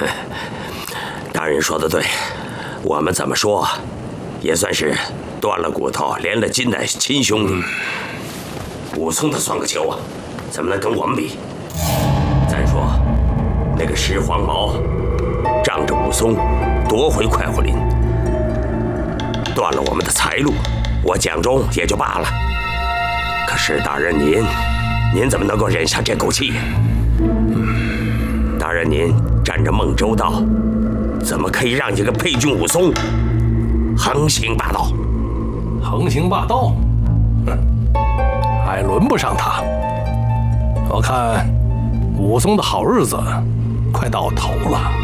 大人说的对，我们怎么说，也算是断了骨头连了筋的亲兄弟。武松他算个球啊，怎么能跟我们比？再说，那个石黄毛仗着武松夺回快活林，断了我们的财路，我蒋忠也就罢了。可是大人您怎么能够忍下这口气？大人您占着孟州道，怎么可以让一个沛郡武松横行霸道？ 横行霸道？还轮不上他。我看武松的好日子快到头了。